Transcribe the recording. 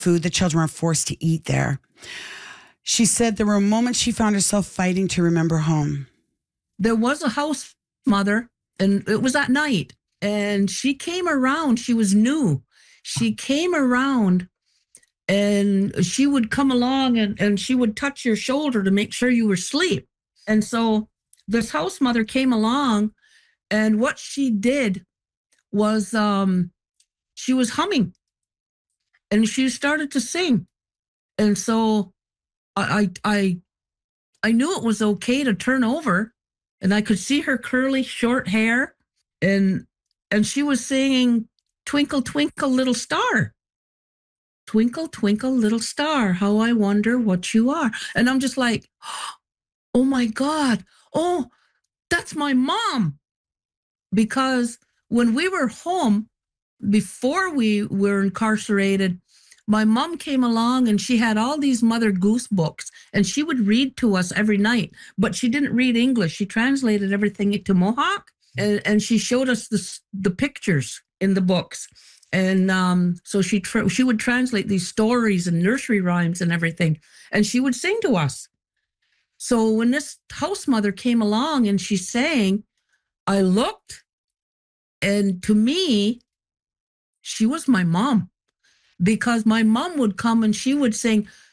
food the children were forced to eat there. She said there were moments she found herself fighting to remember home. There was a house mother, and it was at night, and she came around. She was new. She came around, and she would come along, and she would touch your shoulder to make sure you were asleep. And so this house mother came along, and what she did was she was humming, and she started to sing. And so I knew it was okay to turn over, and I could see her curly short hair, and she was singing "Twinkle Twinkle Little Star." Twinkle twinkle little star, how I wonder what you are. And I'm just like, oh my God, oh, that's my mom. Because when we were home, before we were incarcerated, my mom came along and she had all these Mother Goose books, and she would read to us every night, but she didn't read English. She translated everything into Mohawk, and she showed us the pictures in the books. And so she would translate these stories and nursery rhymes and everything, and she would sing to us. So when this house mother came along and she sang, I looked, and to me, she was my mom. Because my mom would come and she would sing,